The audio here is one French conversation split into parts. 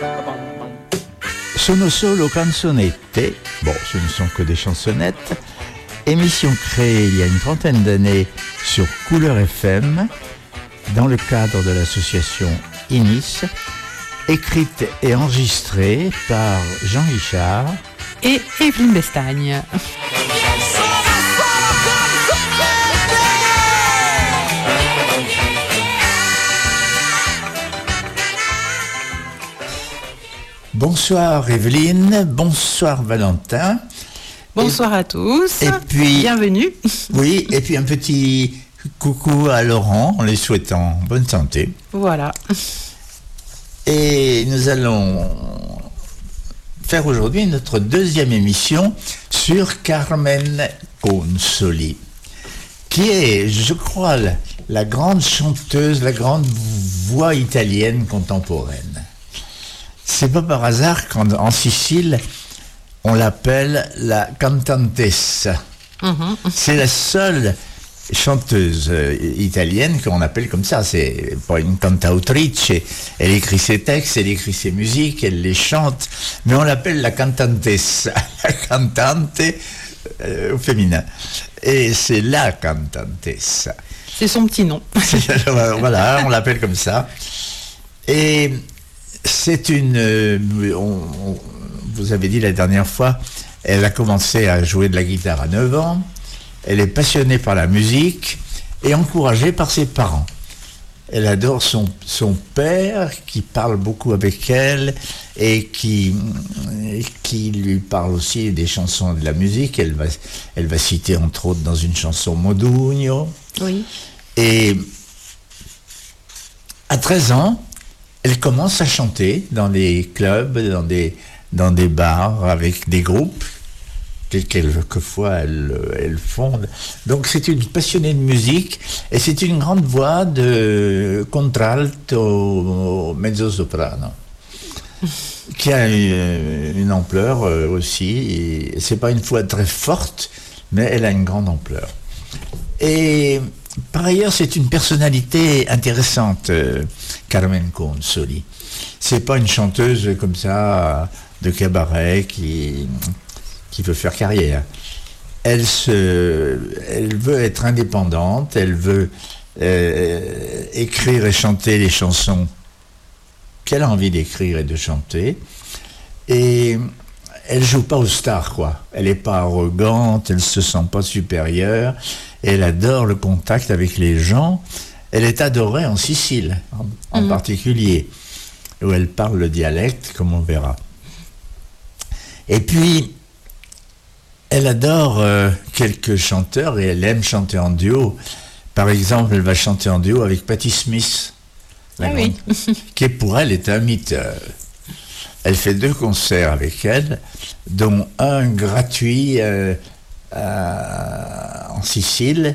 Sono solo canzonette, bon, ce ne sont que des chansonnettes, émission créée il y a une trentaine d'années sur Couleur FM, dans le cadre de l'association Inis, écrite et enregistrée par Jean Richard et Evelyne Bestagne. Bonsoir Evelyne, bonsoir Valentin. Bonsoir à tous, et puis, bienvenue. Oui, et puis un petit coucou à Laurent en les souhaitant bonne santé. Voilà. Et nous allons faire aujourd'hui notre deuxième émission sur Carmen Consoli, qui est, je crois, la grande chanteuse, la grande voix italienne contemporaine. C'est pas par hasard qu'en Sicile, on l'appelle la cantantessa. C'est la seule chanteuse italienne qu'on appelle comme ça. C'est pas une cantautrice. Elle écrit ses textes, elle écrit ses musiques, elle les chante, mais on l'appelle la cantantessa, la cantante au féminin. Et c'est la cantantessa. C'est son petit nom. Voilà, on l'appelle comme ça. Et c'est vous avez dit la dernière fois, elle a commencé à jouer de la guitare à 9 ans. Elle est passionnée par la musique et encouragée par ses parents. Elle adore son père qui parle beaucoup avec elle et qui lui parle aussi des chansons de la musique. Elle va citer entre autres dans une chanson Modugno. Oui. Et à 13 ans, elle commence à chanter dans des clubs, dans des bars avec des groupes. Quelquefois, elle fonde. Donc, c'est une passionnée de musique et c'est une grande voix de contralto mezzo-soprano qui a une ampleur aussi. Et c'est pas une voix très forte, mais elle a une grande ampleur. Et par ailleurs, c'est une personnalité intéressante, Carmen Consoli. C'est pas une chanteuse comme ça de cabaret qui veut faire carrière. Elle veut être indépendante, elle veut écrire et chanter les chansons qu'elle a envie d'écrire et de chanter. Et elle joue pas aux stars, quoi. Elle est pas arrogante, elle se sent pas supérieure. Elle adore le contact avec les gens. Elle est adorée en Sicile, en particulier, où elle parle le dialecte, comme on verra. Et puis, elle adore quelques chanteurs et elle aime chanter en duo. Par exemple, elle va chanter en duo avec Patti Smith, qui pour elle est un mythe. Elle fait 2 concerts avec elle, dont un gratuit en Sicile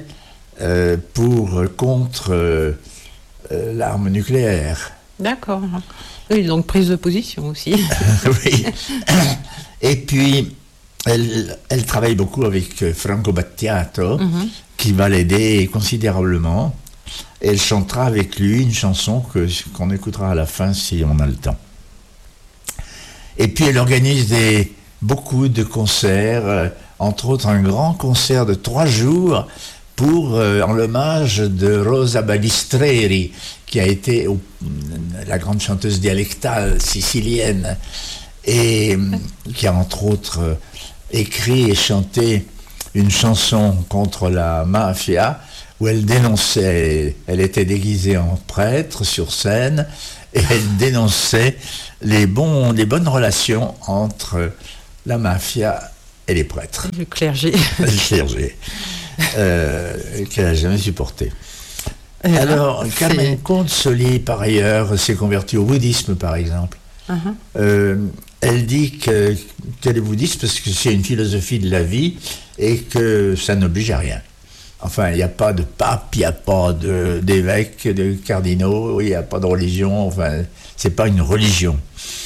contre l'arme nucléaire. D'accord. Oui, donc prise de position aussi. Oui. Et puis, elle travaille beaucoup avec Franco Battiato, qui va l'aider considérablement. Et elle chantera avec lui une chanson qu'on écoutera à la fin si on a le temps. Et puis elle organise beaucoup de concerts, entre autres un grand concert de 3 jours en l'hommage de Rosa Balistreri, qui a été la grande chanteuse dialectale sicilienne et qui a entre autres écrit et chanté une chanson contre la mafia où elle dénonçait, elle était déguisée en prêtre sur scène et elle dénonçait les bonnes relations entre la mafia et les prêtres. Le clergé. Le clergé, qu'elle n'a jamais supporté. Alors, Carmen Consoli, par ailleurs, s'est convertie au bouddhisme, par exemple. Elle dit qu'elle est bouddhiste parce que c'est une philosophie de la vie et que ça n'oblige à rien. Enfin, il n'y a pas de pape, il n'y a pas d'évêque, de cardinaux, il n'y a pas de religion, enfin, c'est pas une religion.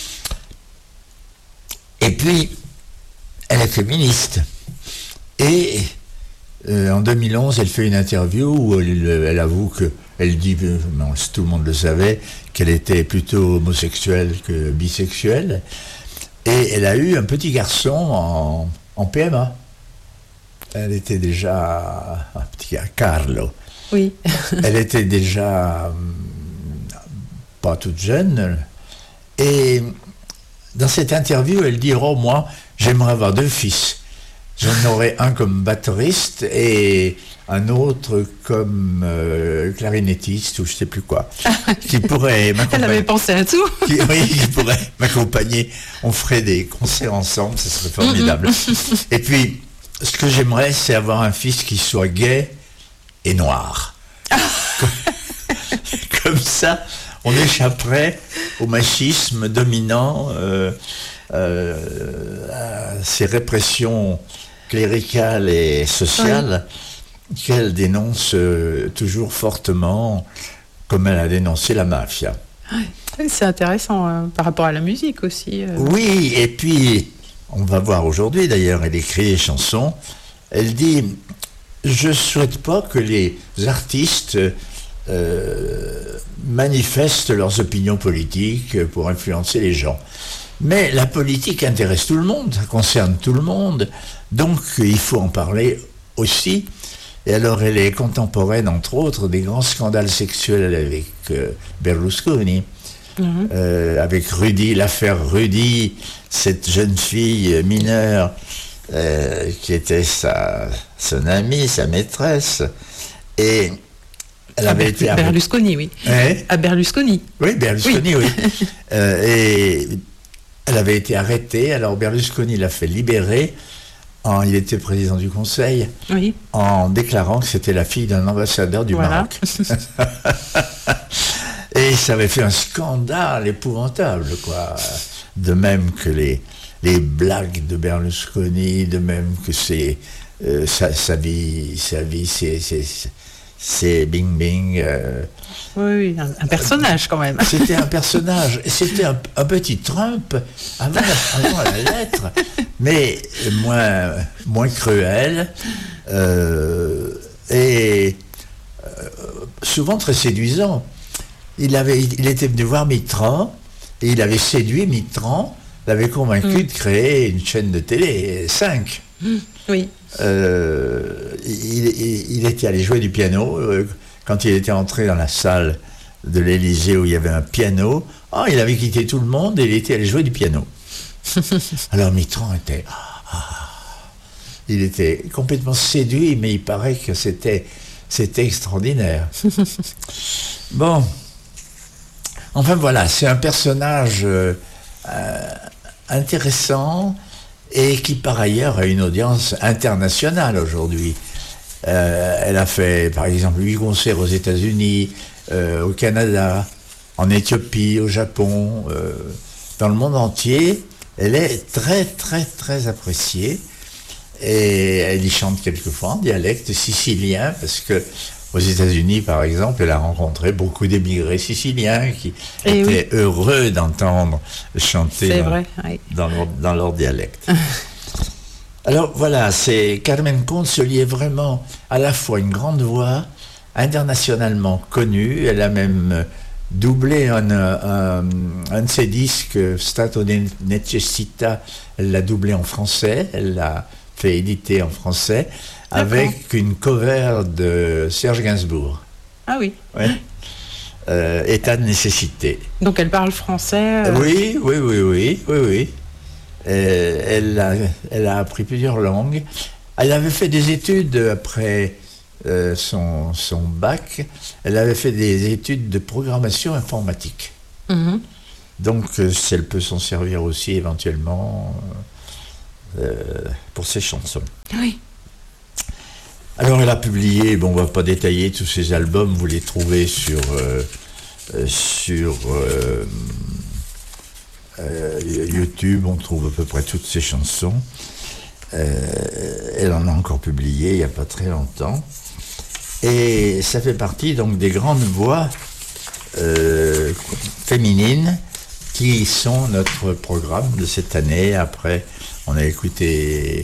Et puis, elle est féministe. Et en 2011, elle fait une interview où elle avoue Elle dit, non, tout le monde le savait, qu'elle était plutôt homosexuelle que bisexuelle. Et elle a eu un petit garçon en PMA. Elle était déjà, un petit Carlo. Oui. Elle était déjà pas toute jeune. Et dans cette interview, elle dit, oh, moi, j'aimerais avoir 2 fils. J'en aurais un comme batteriste et un autre comme clarinettiste ou je ne sais plus quoi, qui pourrait m'accompagner. Elle avait pensé à tout. Qui pourrait m'accompagner. On ferait des concerts ensemble, ce serait formidable. Et puis, ce que j'aimerais, c'est avoir un fils qui soit gay et noir. Comme ça, on échapperait au machisme dominant, à ces répressions cléricales et sociales qu'elle dénonce toujours fortement, comme elle a dénoncé la mafia. C'est intéressant par rapport à la musique aussi. Oui, et puis, on va voir aujourd'hui d'ailleurs, elle écrit des chansons, elle dit « Je ne souhaite pas que les artistes manifestent leurs opinions politiques pour influencer les gens. Mais la politique intéresse tout le monde, ça concerne tout le monde, donc il faut en parler aussi. » Et alors elle est contemporaine, entre autres, des grands scandales sexuels avec Berlusconi, avec Rudy, l'affaire Rudy, cette jeune fille mineure qui était son amie, sa maîtresse, et elle avait été arrêtée. Berlusconi, oui. À Berlusconi. Oui, Berlusconi, oui. Et elle avait été arrêtée, alors Berlusconi l'a fait libérer. Il était président du Conseil, oui, en déclarant que c'était la fille d'un ambassadeur du Maroc. Et ça avait fait un scandale épouvantable, quoi. De même que les blagues de Berlusconi, de même que sa vie, c'est Bing Bing. Oui, un personnage quand même. C'était un personnage, c'était un petit Trump avant la lettre, mais moins cruel et souvent très séduisant. Il était venu voir Mitterrand et il avait séduit Mitterrand, l'avait convaincu de créer une chaîne de télé, 5. Oui. Il était allé jouer du piano quand il était entré dans la salle de l'Élysée où il y avait un piano. Il avait quitté tout le monde et il était allé jouer du piano. Alors Mitterrand il était complètement séduit, mais il paraît que c'était extraordinaire. Bon, enfin voilà, c'est un personnage intéressant et qui par ailleurs a une audience internationale aujourd'hui. Elle a fait par exemple 8 concerts aux États-Unis, au Canada, en Éthiopie, au Japon, dans le monde entier. Elle est très très très appréciée et elle y chante quelquefois en dialecte sicilien parce que aux États-Unis, par exemple, elle a rencontré beaucoup d'émigrés siciliens qui étaient heureux d'entendre chanter dans leur dialecte. Alors voilà, Carmen Conde se liait vraiment à la fois une grande voix, internationalement connue, elle a même doublé un de ses disques, Stato Necessita, elle l'a doublé en français, elle l'a fait éditer en français, avec une cover de Serge Gainsbourg. Ah oui. Ouais. État de nécessité. Donc elle parle français. Oui. Elle a appris plusieurs langues. Elle avait fait des études après son bac. Elle avait fait des études de programmation informatique. Donc elle peut s'en servir aussi éventuellement pour ses chansons. Oui. Alors elle a publié, on ne va pas détailler tous ses albums, vous les trouvez sur YouTube, on trouve à peu près toutes ses chansons. Elle en a encore publié il n'y a pas très longtemps. Et ça fait partie donc des grandes voix féminines qui sont notre programme de cette année. Après, on a écouté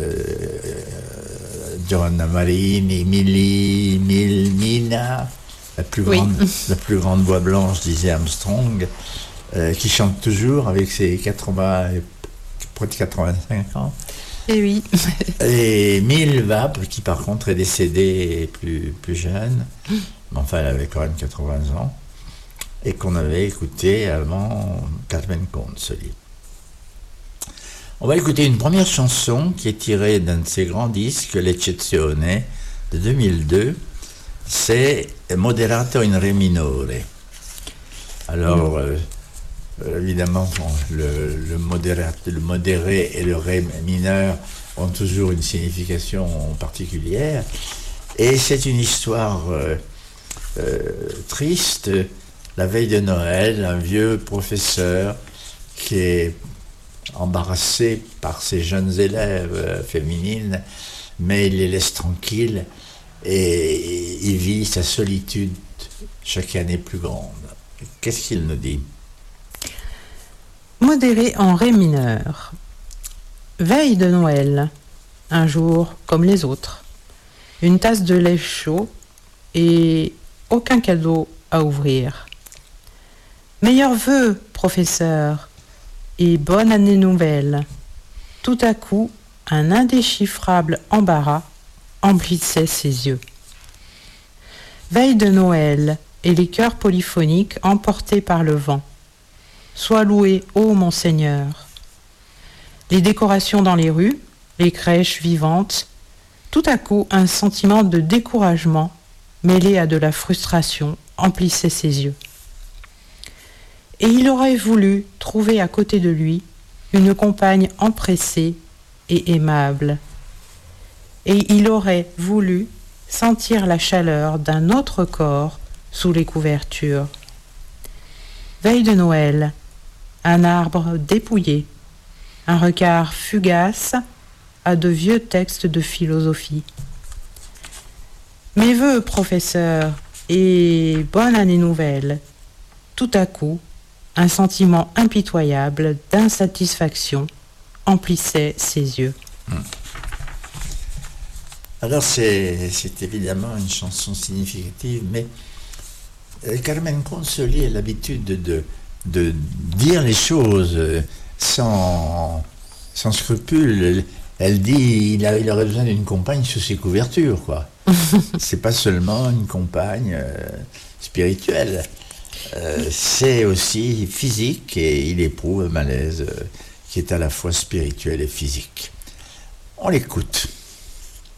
Giovanna Marini, Nina, Oui. La plus grande voix blanche, disait Armstrong, qui chante toujours avec ses 80, près de 85 ans. Et oui. Et Mille Vabre, qui par contre est décédée plus jeune, mais enfin elle avait quand même 80 ans, et qu'on avait écouté avant Carmen Consoli. On va écouter une première chanson qui est tirée d'un de ses grands disques, L'Eccezione, de 2002. C'est Moderato in Re minore. Alors, évidemment, bon, le modéré et le Ré mineur ont toujours une signification particulière. Et c'est une histoire triste. La veille de Noël, un vieux professeur qui est embarrassé par ses jeunes élèves féminines, mais il les laisse tranquilles et il vit sa solitude chaque année plus grande. Qu'est-ce qu'il nous dit? Modéré en Ré mineur. Veille de Noël, un jour comme les autres. Une tasse de lait chaud et aucun cadeau à ouvrir. Meilleurs vœux, professeur, et bonne année nouvelle. Tout à coup, un indéchiffrable embarras emplissait ses yeux. Veille de Noël, et les chœurs polyphoniques emportés par le vent. Sois loué, ô Monseigneur. Les décorations dans les rues, les crèches vivantes, tout à coup un sentiment de découragement mêlé à de la frustration emplissait ses yeux. Et il aurait voulu trouver à côté de lui une compagne empressée et aimable. Et il aurait voulu sentir la chaleur d'un autre corps sous les couvertures. Veille de Noël, un arbre dépouillé, un regard fugace à de vieux textes de philosophie. Mes vœux, professeur, et bonne année nouvelle. Tout à coup, un sentiment impitoyable d'insatisfaction emplissait ses yeux. Alors c'est évidemment une chanson significative, mais Carmen Consoli a l'habitude de dire les choses sans scrupule. Elle dit il aurait besoin d'une compagne sous ses couvertures, quoi. C'est pas seulement une compagne spirituelle. C'est aussi physique, et il éprouve un malaise qui est à la fois spirituel et physique. On l'écoute.